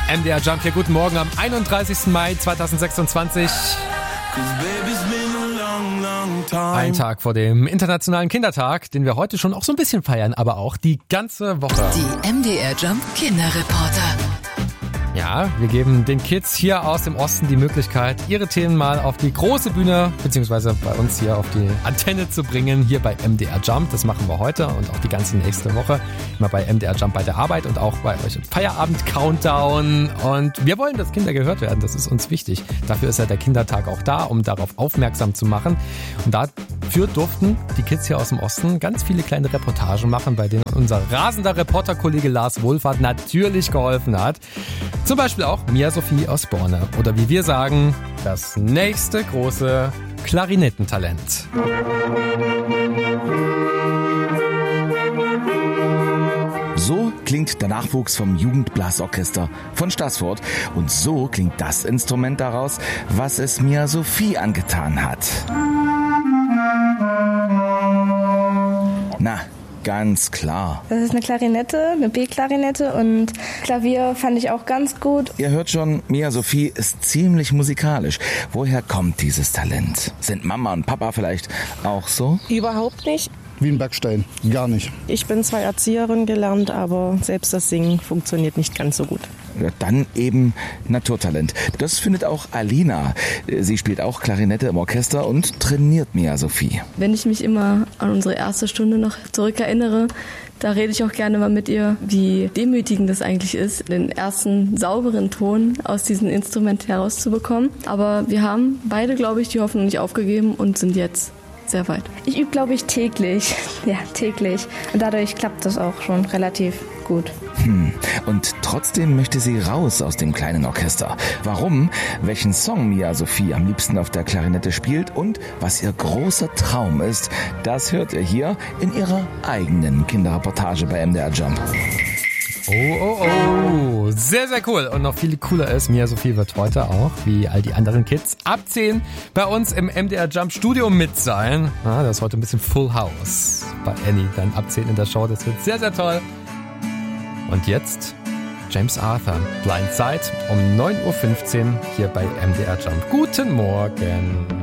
MDR Jump hier, guten Morgen am 31. Mai 2026. Ein Tag vor dem Internationalen Kindertag, den wir heute schon auch so ein bisschen feiern, aber auch die ganze Woche. Die MDR Jump Kinderreporter. Ja, wir geben den Kids hier aus dem Osten die Möglichkeit, ihre Themen mal auf die große Bühne, beziehungsweise bei uns hier auf die Antenne zu bringen, hier bei MDR Jump. Das machen wir heute und auch die ganze nächste Woche. Immer bei MDR Jump bei der Arbeit und auch bei euch im Feierabend-Countdown. Und wir wollen, dass Kinder gehört werden, das ist uns wichtig. Dafür ist ja der Kindertag auch da, um darauf aufmerksam zu machen. Und dafür durften die Kids hier aus dem Osten ganz viele kleine Reportagen machen, bei denen unser rasender Reporterkollege Lars Wohlfahrt natürlich geholfen hat. Zum Beispiel auch Mia Sophie aus Borne. Oder wie wir sagen, das nächste große Klarinettentalent. So klingt der Nachwuchs vom Jugendblasorchester von Staßfurt. Und so klingt das Instrument daraus, was es Mia Sophie angetan hat. Na, ganz klar. Das ist eine Klarinette, eine B-Klarinette und Klavier fand ich auch ganz gut. Ihr hört schon, Mia Sophie ist ziemlich musikalisch. Woher kommt dieses Talent? Sind Mama und Papa vielleicht auch so? Überhaupt nicht. Wie ein Backstein, gar nicht. Ich bin zwar Erzieherin gelernt, aber selbst das Singen funktioniert nicht ganz so gut. Ja, dann eben Naturtalent. Das findet auch Alina. Sie spielt auch Klarinette im Orchester und trainiert Mia Sophie. Wenn ich mich immer an unsere erste Stunde noch zurückerinnere, da rede ich auch gerne mal mit ihr, wie demütigend das eigentlich ist, den ersten sauberen Ton aus diesem Instrument herauszubekommen. Aber wir haben beide, glaube ich, die Hoffnung nicht aufgegeben und sind jetzt sehr weit. Ich übe, glaube ich, täglich. Ja, täglich. Und dadurch klappt das auch schon relativ gut. Und trotzdem möchte sie raus aus dem kleinen Orchester. Warum? Welchen Song Mia Sophie am liebsten auf der Klarinette spielt und was ihr großer Traum ist, das hört ihr hier in ihrer eigenen Kinderreportage bei MDR Jump. Oh. Sehr, sehr cool. Und noch viel cooler ist, Mia Sophie wird heute auch, wie all die anderen Kids, ab 10 bei uns im MDR Jump Studio mit sein. Das ist heute ein bisschen Full House bei Annie, dann ab 10 in der Show. Das wird sehr, sehr toll. Und jetzt James Arthur, Blind Side um 9.15 Uhr hier bei MDR Jump. Guten Morgen.